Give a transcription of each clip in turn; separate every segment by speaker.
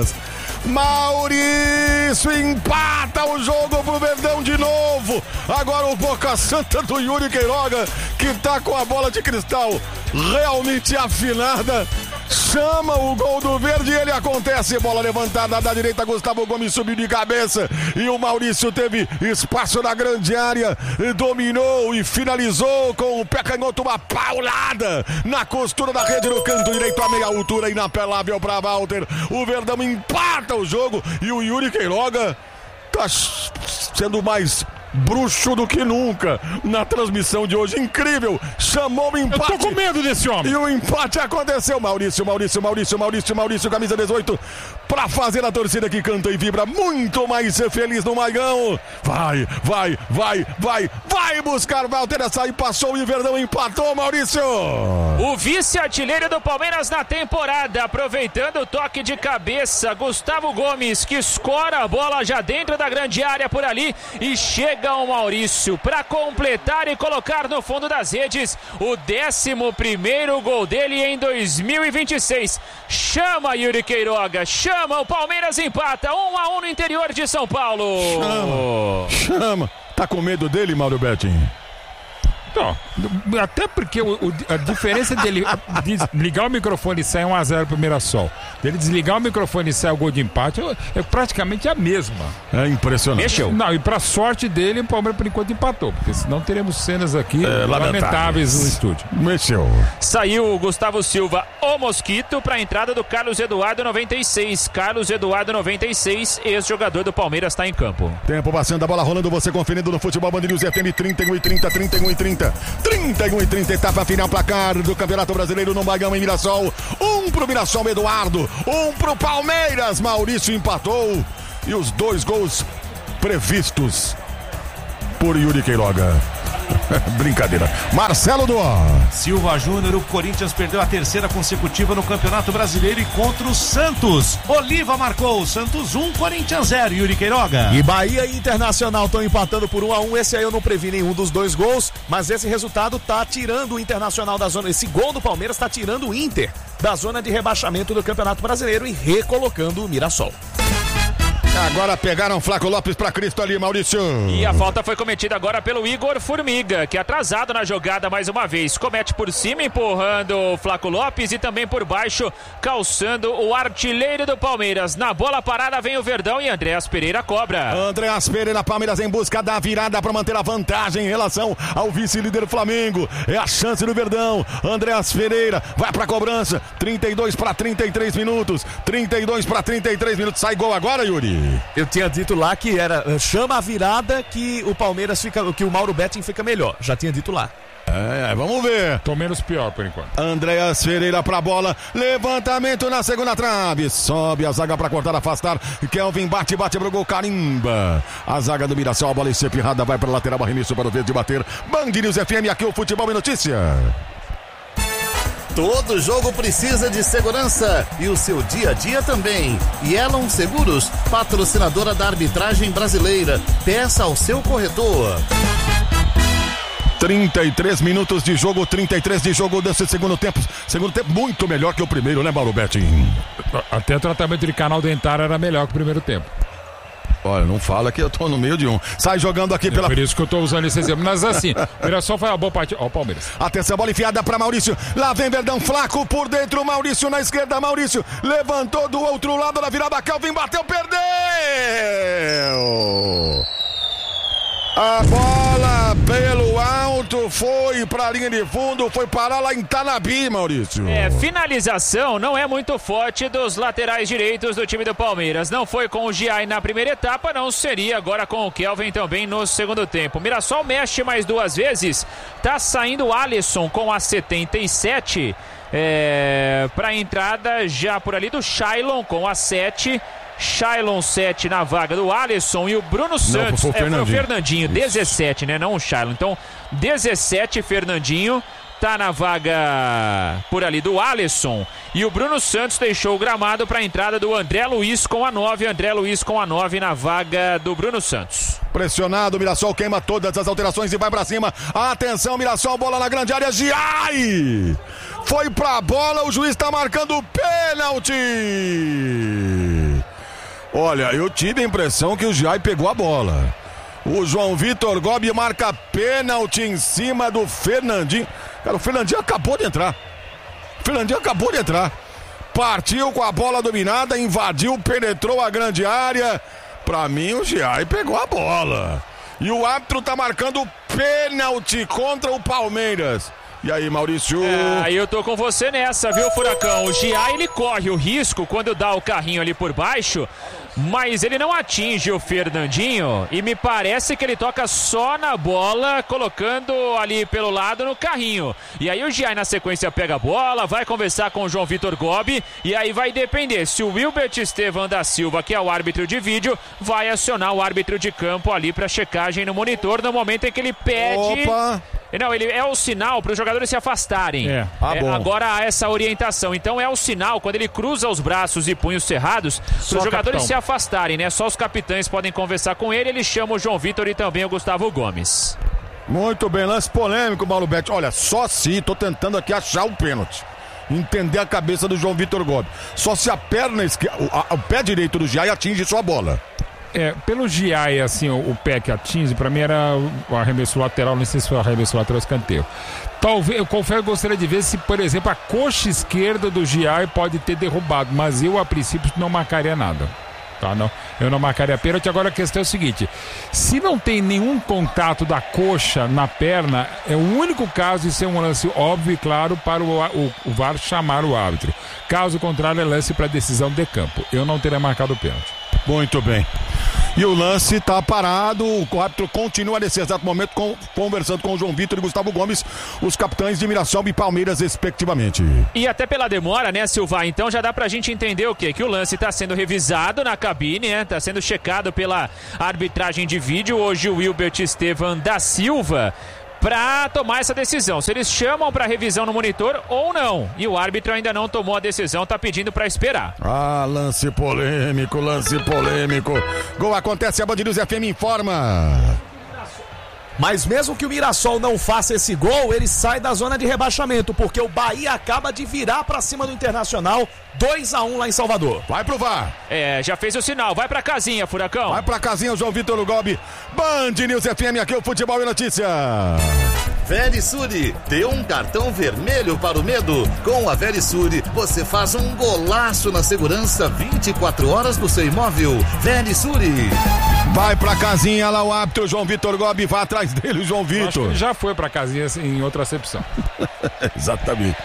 Speaker 1: Palmeiras. Maurício empata o jogo pro Verdão de novo. Agora o Boca Santa do Yuri Queiroga, que tá com a bola de cristal realmente afinada, chama o gol do Verde e ele acontece. Bola levantada da direita, Gustavo Gomes subiu de cabeça e o Maurício teve espaço na grande área, dominou e finalizou com o pé canhoto, uma paulada na costura da rede no canto direito a meia altura, inapelável para Walter. O Verdão empata o jogo e o Yuri Queiroga tá sendo mais bruxo do que nunca na transmissão de hoje. Incrível, chamou o empate.
Speaker 2: Eu tô com medo desse homem.
Speaker 1: E o empate aconteceu. Maurício, camisa 18, pra fazer a torcida que canta e vibra muito mais feliz no Maigão. Vai buscar Walter, essa aí passou e o Verdão empatou, Maurício.
Speaker 3: O vice-artilheiro do Palmeiras na temporada, aproveitando o toque de cabeça, Gustavo Gomes, que escora a bola já dentro da grande área por ali e chega o Maurício para completar e colocar no fundo das redes o 11º gol dele em 2026. Chama Yuri Queiroga, chama, o Palmeiras empata 1-1 no interior de São Paulo.
Speaker 1: Chama. Tá com medo dele, Mauro Betting?
Speaker 2: Não, até porque a diferença dele ligar o microfone e sair 1-0 pro Mirassol, dele desligar o microfone e sair o gol de empate, é praticamente a mesma.
Speaker 1: É impressionante.
Speaker 3: Mexeu.
Speaker 2: Não, e pra sorte dele, o Palmeiras por enquanto empatou, porque senão teremos cenas aqui lamentáveis no estúdio.
Speaker 1: Mexeu.
Speaker 3: Saiu o Gustavo Silva, o Mosquito, pra entrada do Carlos Eduardo 96. Carlos Eduardo 96, ex-jogador do Palmeiras, tá em campo.
Speaker 1: Tempo passando, a bola rolando, você conferindo no Futebol Band News FM 31-30, etapa final, placar do Campeonato Brasileiro no Maigão em Mirassol. 1 pro Mirassol, Eduardo, 1 pro Palmeiras, Maurício empatou. E os 2 gols previstos por Yuri Queiroga. Brincadeira. Marcelo Duó.
Speaker 4: Silva Júnior, o Corinthians perdeu a 3ª consecutiva no Campeonato Brasileiro e contra o Santos. Oliva marcou, Santos 1, Corinthians 0, Yuri Queiroga.
Speaker 5: E Bahia e Internacional estão empatando por 1-1. Esse aí eu não previ nenhum dos 2 gols, mas esse resultado tá tirando o Internacional da zona. Esse gol do Palmeiras tá tirando o Inter da zona de rebaixamento do Campeonato Brasileiro e recolocando o Mirassol.
Speaker 1: Agora pegaram Flaco Lopes pra Cristo ali, Maurício.
Speaker 3: E a falta foi cometida agora pelo Igor Formiga, que atrasado na jogada mais uma vez. Comete por cima, empurrando o Flaco Lopes e também por baixo, calçando o artilheiro do Palmeiras. Na bola parada vem o Verdão e Andréas Pereira cobra.
Speaker 1: Andréas Pereira, Palmeiras em busca da virada para manter a vantagem em relação ao vice-líder Flamengo. É a chance do Verdão. Andréas Pereira vai pra cobrança. 32 para 33 minutos. 32 para 33 minutos. Sai gol agora, Yuri.
Speaker 5: Eu tinha dito lá que era chama a virada que o Palmeiras fica, que o Mauro Betting fica melhor. Já tinha dito lá.
Speaker 1: Vamos ver.
Speaker 2: Tô menos pior por enquanto.
Speaker 1: Andréas Pereira pra bola. Levantamento na segunda trave. Sobe a zaga pra cortar, afastar. Kelvin bate pro gol, carimba. A zaga do Mirassol, a bola encepirrada, vai pra lateral, arremesso para o Verde bater. Band News FM, aqui o Futebol e Notícia.
Speaker 6: Todo jogo precisa de segurança e o seu dia a dia também. Yellow Seguros, patrocinadora da arbitragem brasileira. Peça ao seu corretor.
Speaker 1: 33 minutos de jogo, 33 de jogo desse segundo tempo. Segundo tempo muito melhor que o primeiro, né, Mauro Betting?
Speaker 2: Até o tratamento de canal dentário era melhor que o primeiro tempo.
Speaker 1: Olha, não fala que eu tô no meio de um. Sai jogando aqui pela...
Speaker 2: Por isso que eu tô usando esse exemplo. Mas assim, o Mirassol foi uma boa partida. Ó, o Palmeiras.
Speaker 1: Atenção, bola enfiada pra Maurício. Lá vem Verdão, Flaco por dentro. Maurício na esquerda. Maurício levantou do outro lado da virada. Kelvin bateu, perdeu. A bola pelo alto foi pra linha de fundo, foi parar lá em Tanabi, Maurício.
Speaker 3: Finalização não é muito forte dos laterais direitos do time do Palmeiras. Não foi com o Giai na primeira etapa, não seria agora com o Kelvin também no segundo tempo. O Mirassol mexe mais 2 vezes, tá saindo o Alisson com a 77, pra entrada já por ali do Shailon com a 7. Shailon 7 na vaga do Alisson e o Bruno Santos. Foi o Fernandinho, 17, né? Não o Shailon. Então, 17, Fernandinho tá na vaga por ali do Alisson. E o Bruno Santos deixou o gramado para a entrada do André Luiz com a 9. André Luiz com a 9 na vaga do Bruno Santos.
Speaker 1: Pressionado, o Mirassol queima todas as alterações e vai para cima. Atenção, Mirassol, bola na grande área. Giai! Foi pra bola, o juiz tá marcando o pênalti. Olha, eu tive a impressão que o Giai pegou a bola. O João Vitor Gobi marca pênalti em cima do Fernandinho. Cara, o Fernandinho acabou de entrar. Partiu com a bola dominada, invadiu, penetrou a grande área. Pra mim, o Giai pegou a bola. E o árbitro tá marcando pênalti contra o Palmeiras. E aí, Maurício?
Speaker 3: Eu tô com você nessa, viu, Furacão? O Giai, ele corre o risco quando dá o carrinho ali por baixo, mas ele não atinge o Fernandinho e me parece que ele toca só na bola, colocando ali pelo lado no carrinho. E aí o Giai na sequência pega a bola, vai conversar com o João Vitor Gobi e aí vai depender se o Wilbert Estevam da Silva, que é o árbitro de vídeo, vai acionar o árbitro de campo ali pra checagem no monitor no momento em que ele pede...
Speaker 1: Opa!
Speaker 3: Não, ele é o sinal para os jogadores se afastarem.
Speaker 1: Bom.
Speaker 3: Agora há essa orientação. Então é o sinal, quando ele cruza os braços e punhos cerrados, para os jogadores se afastarem, né? Só os capitães podem conversar com ele. Ele chama o João Vitor e também o Gustavo Gomes.
Speaker 1: Muito bem, lance polêmico, Paulo Betti. Olha, só se, tô tentando aqui achar o pênalti. Entender a cabeça do João Vitor Gomes. Só se a perna esquerda, o pé direito do Giai atinge sua bola.
Speaker 2: Pelo Giai, assim, o pé que atinge, pra mim era o arremesso lateral, não sei se foi o arremesso lateral ou escanteio. Talvez, eu confesso, gostaria de ver se, por exemplo, a coxa esquerda do Giai pode ter derrubado, mas eu, a princípio, não marcaria nada. Tá, não, eu não marcaria pênalti. Agora a questão é o seguinte: se não tem nenhum contato da coxa na perna, é o único caso de ser um lance óbvio e claro para o VAR chamar o árbitro. Caso contrário, é lance para decisão de campo. Eu não teria marcado o pênalti.
Speaker 1: Muito bem. E o lance tá parado, o árbitro continua nesse exato momento conversando com o João Vitor e Gustavo Gomes, os capitães de Mirassol e Palmeiras, respectivamente.
Speaker 3: E até pela demora, né, Silva? Então já dá pra gente entender o quê? Que o lance tá sendo revisado na cabine, né? Tá sendo checado pela arbitragem de vídeo. Hoje o Wilbert Estevam da Silva para tomar essa decisão, se eles chamam para revisão no monitor ou não. E o árbitro ainda não tomou a decisão, tá pedindo para esperar.
Speaker 1: Lance polêmico. Gol acontece, a Band News FM informa.
Speaker 5: Mas mesmo que o Mirassol não faça esse gol, ele sai da zona de rebaixamento, porque o Bahia acaba de virar pra cima do Internacional, 2-1 lá em Salvador.
Speaker 1: Vai pro VAR.
Speaker 3: Já fez o sinal, vai pra casinha, Furacão.
Speaker 1: Vai pra casinha, o João Vitor Gobi. Band News FM, aqui é o Futebol e Notícia.
Speaker 6: Verisure, dê um cartão vermelho para o medo. Com a Verisure, você faz um golaço na segurança 24 horas do seu imóvel. Verisure.
Speaker 1: Vai pra casinha lá o árbitro João Vitor Gobi, vai atrás dele o João Vitor.
Speaker 2: Acho que ele já foi pra casinha em outra acepção.
Speaker 1: Exatamente.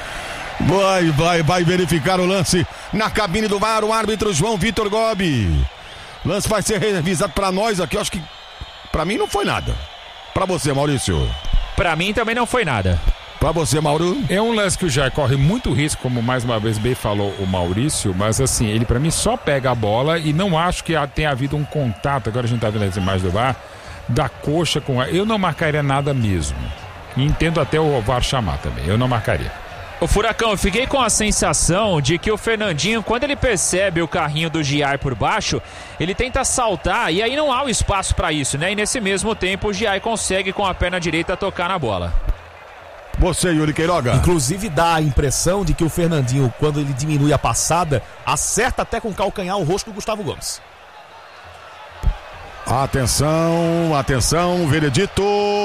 Speaker 1: Vai verificar o lance na cabine do VAR, o árbitro João Vitor Gobi. Lance vai ser revisado pra nós aqui, eu acho que pra mim não foi nada. Pra você, Maurício.
Speaker 3: Pra mim também não foi nada.
Speaker 1: Pra você, Mauro.
Speaker 2: É um lance que o Jair corre muito risco, como mais uma vez bem falou o Maurício, mas assim, ele pra mim só pega a bola e não acho que tenha havido um contato, agora a gente tá vendo as imagens do VAR, da coxa com a... Eu não marcaria nada mesmo. E entendo até o VAR chamar também, eu não marcaria.
Speaker 3: O Furacão, eu fiquei com a sensação de que o Fernandinho, quando ele percebe o carrinho do Giai por baixo, ele tenta saltar e aí não há o espaço para isso, né? E nesse mesmo tempo o Giai consegue com a perna direita tocar na bola.
Speaker 1: Você, Yuri Queiroga.
Speaker 5: Inclusive dá a impressão de que o Fernandinho, quando ele diminui a passada, acerta até com o calcanhar o rosto do Gustavo Gomes.
Speaker 1: Atenção, veredito.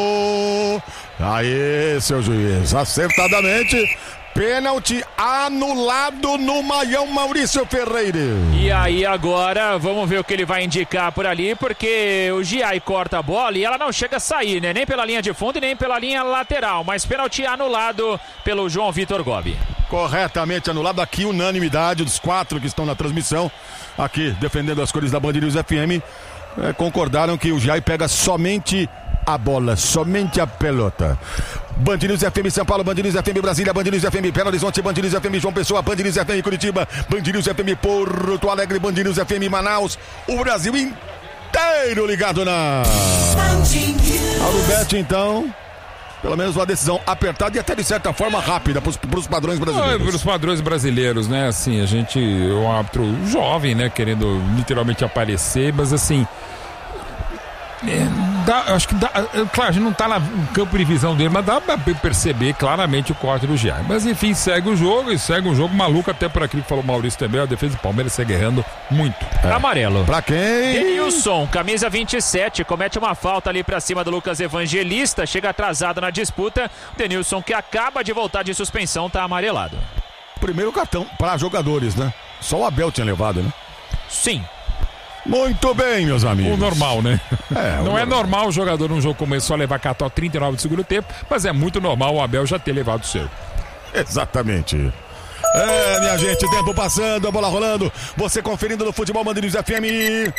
Speaker 1: Aê, seu juiz, acertadamente. Pênalti anulado no Maião Maurício Ferreira.
Speaker 3: E aí agora vamos ver o que ele vai indicar por ali, porque o Giai corta a bola e ela não chega a sair, né? Nem pela linha de fundo e nem pela linha lateral, mas pênalti anulado pelo João Vitor Gobi.
Speaker 1: Corretamente anulado, aqui unanimidade dos 4 que estão na transmissão, aqui defendendo as cores da Band News FM, concordaram que o Giai pega somente a bola, somente a pelota. Band News FM São Paulo, Band News FM Brasília, Band News FM Belo Horizonte, Band News FM João Pessoa, Band News FM Curitiba, Band News FM Porto Alegre, Band News FM Manaus, o Brasil inteiro ligado na Alubete, então. Pelo menos uma decisão apertada e até de certa forma rápida para os padrões brasileiros.
Speaker 2: Para os padrões brasileiros, né? Assim, a gente é um árbitro jovem, né? Querendo literalmente aparecer, mas assim... acho que dá. Claro, a gente não tá no campo de visão dele, mas dá pra perceber claramente o corte do Giai. Mas enfim, segue o jogo maluco, até por aquilo que falou o Maurício também. A defesa do Palmeiras segue errando muito.
Speaker 3: Amarelo.
Speaker 1: Pra quem?
Speaker 3: Denilson, camisa 27, comete uma falta ali pra cima do Lucas Evangelista, chega atrasado na disputa. Denilson, que acaba de voltar de suspensão, tá amarelado.
Speaker 1: Primeiro cartão para jogadores, né? Só o Abel tinha levado, né?
Speaker 3: Sim.
Speaker 1: Muito bem, meus amigos.
Speaker 2: O normal, né? Não é
Speaker 1: normal.
Speaker 2: normal o jogador num jogo começou a levar cartão a 39 do segundo tempo, mas é muito normal o Abel já ter levado o seu.
Speaker 1: Exatamente. Minha gente, tempo passando, a bola rolando. Você conferindo no Futebol Bandeirantes FM.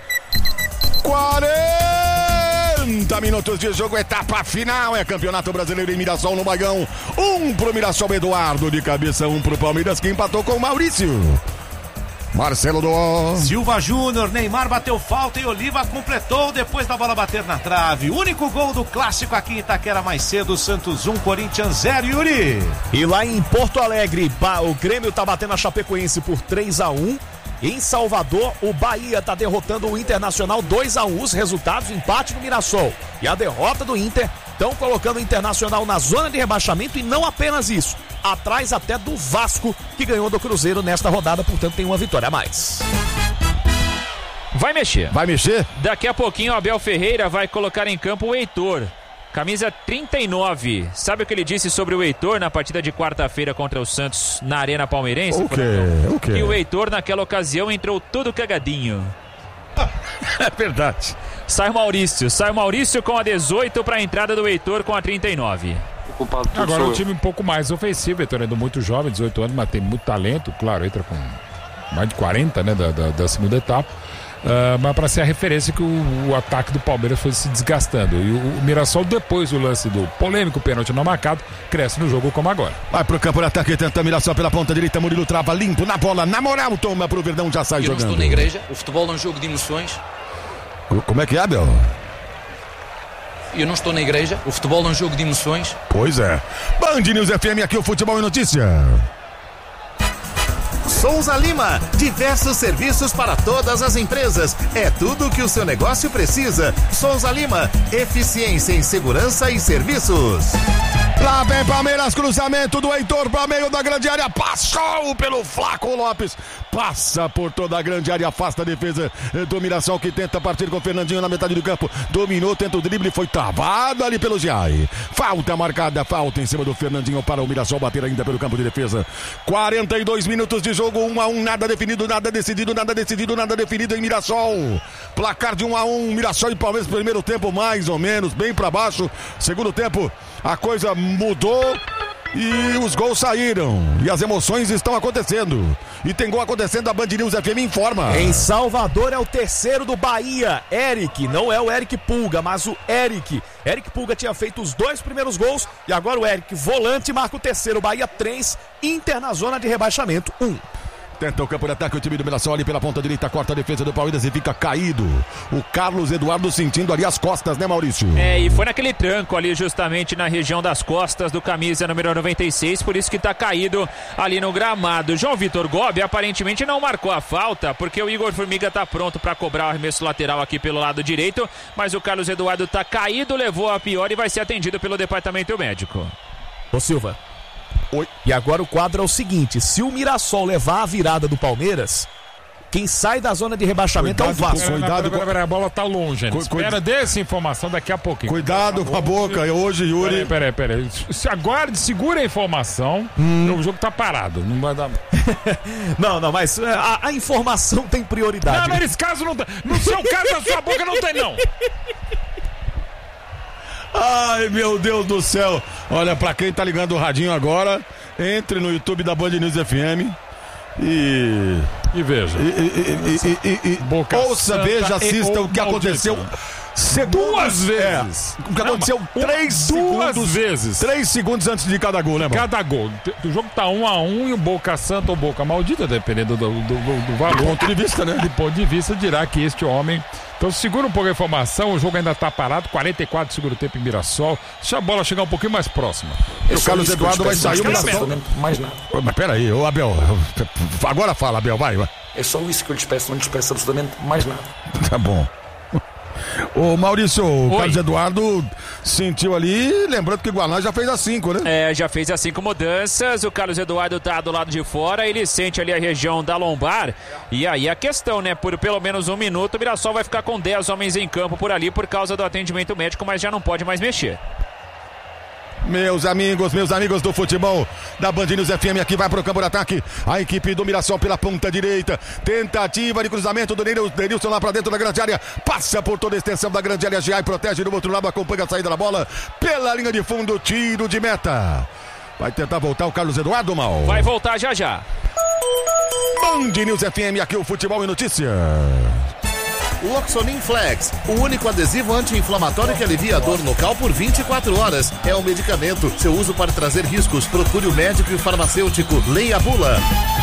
Speaker 1: 40 minutos de jogo, etapa final. É Campeonato Brasileiro em Mirassol, no Bagão. 1 pro Mirassol, Eduardo de cabeça, 1 pro Palmeiras, que empatou com o Maurício. Marcelo do
Speaker 4: Silva Júnior, Neymar bateu falta e Oliva completou depois da bola bater na trave. Único gol do clássico aqui em Itaquera mais cedo, Santos 1, Corinthians 0, Yuri.
Speaker 5: E lá em Porto Alegre, o Grêmio tá batendo a Chapecoense por 3-1. Em Salvador, o Bahia tá derrotando o Internacional 2-1. Os resultados, empate no Mirassol e a derrota do Inter estão colocando o Internacional na zona de rebaixamento, e não apenas isso, atrás até do Vasco, que ganhou do Cruzeiro nesta rodada, portanto tem uma vitória a mais.
Speaker 3: Vai mexer.
Speaker 1: Vai mexer?
Speaker 3: Daqui a pouquinho o Abel Ferreira vai colocar em campo o Heitor, camisa 39. Sabe o que ele disse sobre o Heitor na partida de quarta-feira contra o Santos na Arena Palmeirense?
Speaker 1: O quê?
Speaker 3: Que o Heitor naquela ocasião entrou todo cagadinho.
Speaker 1: É verdade.
Speaker 3: Sai o Maurício com a 18 para a entrada do Heitor com a 39.
Speaker 2: Agora o time um pouco mais ofensivo. Heitor é muito jovem, 18 anos, mas tem muito talento. Claro, entra com mais de 40, né, da segunda etapa. Mas para ser a referência que o ataque do Palmeiras foi se desgastando. E o Mirassol, depois do lance do polêmico pênalti não marcado, cresce no jogo como agora.
Speaker 1: Vai pro campo de ataque, tenta Mirassol pela ponta direita, Murilo trava limpo na bola, na moral, toma pro Verdão, já sai jogando.
Speaker 7: Eu não estou na igreja, o futebol é um jogo de emoções.
Speaker 1: Como é que é, Abel?
Speaker 7: Eu não estou na igreja, o futebol é um jogo de emoções.
Speaker 1: Pois é. Band News FM, aqui o Futebol em Notícia.
Speaker 6: Souza Lima, diversos serviços para todas as empresas. É tudo o que o seu negócio precisa. Souza Lima, eficiência em segurança e serviços.
Speaker 1: Lá vem Palmeiras, cruzamento do Heitor para meio da grande área, passou pelo Flaco Lopes, passa por toda a grande área, afasta a defesa do Mirassol, que tenta partir com o Fernandinho na metade do campo, dominou, tenta o drible, foi travado ali pelo Giai. Falta marcada, falta em cima do Fernandinho para o Mirassol bater ainda pelo campo de defesa. 42 minutos de jogo, 1-1, nada definido, nada decidido, nada decidido, nada definido em Mirassol. Placar de 1-1, Mirassol e Palmeiras, primeiro tempo mais ou menos, bem para baixo. Segundo tempo, a coisa mudou e os gols saíram. E as emoções estão acontecendo. E tem gol acontecendo, a Band News FM informa.
Speaker 5: Em Salvador é o terceiro do Bahia, Eric. Não é o Eric Pulga, mas o Eric. Eric Pulga tinha feito os 2 primeiros gols e agora o Eric, volante, marca o terceiro. Bahia 3, Inter na zona de rebaixamento 1.
Speaker 1: Tenta o campo de ataque, o time do Mirassol ali pela ponta direita, corta a defesa do Palmeiras e fica caído. O Carlos Eduardo sentindo ali as costas, né, Maurício?
Speaker 3: E foi naquele tranco ali justamente na região das costas do camisa número 96, por isso que tá caído ali no gramado. João Vitor Gobi aparentemente não marcou a falta, porque o Igor Formiga tá pronto para cobrar o arremesso lateral aqui pelo lado direito, mas o Carlos Eduardo tá caído, levou a pior e vai ser atendido pelo departamento médico.
Speaker 5: Ô Silva.
Speaker 1: Oi.
Speaker 5: E agora o quadro é o seguinte: se o Mirassol levar a virada do Palmeiras, quem sai da zona de rebaixamento é o Vasco.
Speaker 2: A bola tá longe. Espera dessa informação daqui a pouquinho.
Speaker 1: Cuidado com a boca. Hoje, Yuri.
Speaker 2: Peraí. Agora segura a informação. O jogo tá parado. Não vai dar.
Speaker 5: Não, mas a informação tem prioridade.
Speaker 2: Não, nesse caso não tem. No seu caso, na sua boca não tem, não.
Speaker 1: Ai, meu Deus do céu. Olha, pra quem tá ligando o radinho agora, entre no YouTube da Band News FM e
Speaker 2: veja.
Speaker 1: Ouça, veja, assista o que aconteceu.
Speaker 2: Duas vezes.
Speaker 1: O que aconteceu 3 segundos.
Speaker 2: 2 vezes.
Speaker 1: 3 segundos antes de cada gol, né, mano?
Speaker 2: Cada gol. O jogo tá 1-1 e o Boca Santa ou Boca Maldita, dependendo do valor.
Speaker 1: Do ponto de vista, né?
Speaker 2: De ponto de vista, dirá que este homem. Então segura um pouco a informação, o jogo ainda tá parado, 44 de segundo tempo em Mirassol. Deixa a bola chegar um pouquinho mais próxima.
Speaker 1: E o Carlos Eduardo vai sair o Mirassol.
Speaker 7: Mais nada.
Speaker 1: Mas peraí, ô Abel. Agora fala, Abel, vai.
Speaker 7: É só isso que eu lhes peço, não lhes peço absolutamente mais nada.
Speaker 1: Tá bom. Ô Maurício, o Carlos Eduardo sentiu ali, lembrando que o Guaraná já fez as 5, né?
Speaker 3: Já fez as 5 mudanças, o Carlos Eduardo tá do lado de fora, ele sente ali a região da lombar, e aí a questão, né, por pelo menos 1 minuto, o Mirassol vai ficar com 10 homens em campo por ali por causa do atendimento médico, mas já não pode mais mexer.
Speaker 1: Meus amigos do futebol da Band News FM, aqui vai pro campo de ataque a equipe do Mirassol pela ponta direita, tentativa de cruzamento do Denilson lá pra dentro da grande área, passa por toda a extensão da grande área, Giai protege do outro lado, acompanha a saída da bola pela linha de fundo, tiro de meta. Vai tentar voltar o Carlos Eduardo, Mal?
Speaker 3: Vai voltar já.
Speaker 1: Band News FM, aqui o futebol e notícia.
Speaker 6: Loxonin Flex, o único adesivo anti-inflamatório que alivia a dor local por 24 horas. É um medicamento. Seu uso pode trazer riscos. Procure o médico e o farmacêutico. Leia a bula.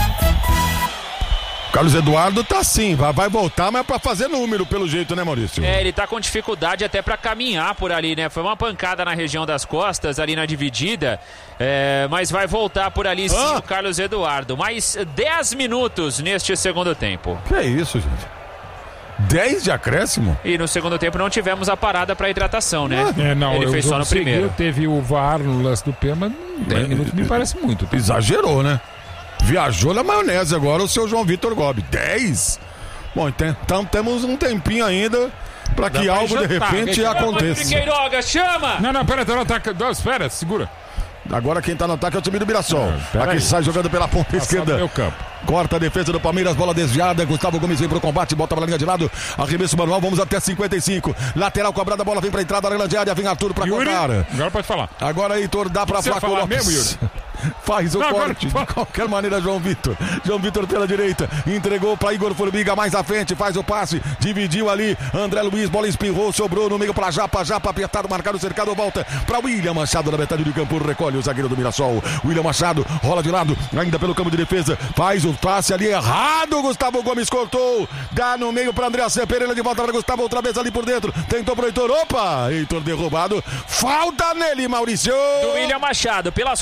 Speaker 1: Carlos Eduardo tá sim, vai voltar, mas pra fazer número pelo jeito, né, Maurício?
Speaker 3: Ele tá com dificuldade até pra caminhar por ali, né? Foi uma pancada na região das costas, ali na dividida, mas vai voltar por ali sim o Carlos Eduardo. Mais 10 minutos neste segundo tempo.
Speaker 1: Que é isso, gente? 10 de acréscimo?
Speaker 3: E no segundo tempo não tivemos a parada para hidratação, né?
Speaker 2: Não,
Speaker 3: ele fez só no primeiro.
Speaker 2: Teve o VAR no lance do pé, mas 10 minutos me parece muito. Tá?
Speaker 1: Exagerou, né? Viajou na maionese agora o seu João Vitor Gobi. 10? Bom, então temos um tempinho ainda para que algo de repente aconteça.
Speaker 3: Queiroga, chama!
Speaker 2: Não, pera, tá no ataque. Espera, segura.
Speaker 1: Agora quem tá no ataque é o time do Mirassol. Aqui
Speaker 2: aí.
Speaker 1: sai jogando pela ponta esquerda.
Speaker 2: Meu campo.
Speaker 1: Corta a defesa do Palmeiras, bola desviada. Gustavo Gomes vem pro combate, bota pra linha de lado. Arremesso manual, vamos até 55. Lateral cobrada, a bola vem pra entrada da grande área. Vem Arthur pra cortar.
Speaker 2: Agora pode falar.
Speaker 1: Agora Heitor dá pra Flaco Lopes. Mesmo, Yuri? Faz o corte. De qualquer maneira, João Vitor. João Vitor pela direita. Entregou pra Igor Formiga mais à frente. Faz o passe. Dividiu ali. André Luiz, bola espirrou. Sobrou no meio pra Japa. Japa apertado, marcado, cercado. Volta pra William Machado na metade do campo. Recolhe o zagueiro do Mirassol. William Machado rola de lado. Ainda pelo campo de defesa. Faz o passe ali errado. Gustavo Gomes cortou. Dá no meio pra André Pereira. De volta pra Gustavo. Outra vez ali por dentro. Tentou pro Heitor. Opa! Heitor derrubado. Falta nele, Maurício.
Speaker 3: Do William Machado. Pela